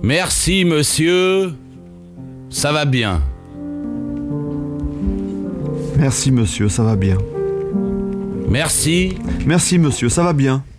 Merci, monsieur. Ça va bien. Merci, monsieur, ça va bien. Merci. Merci, monsieur, ça va bien.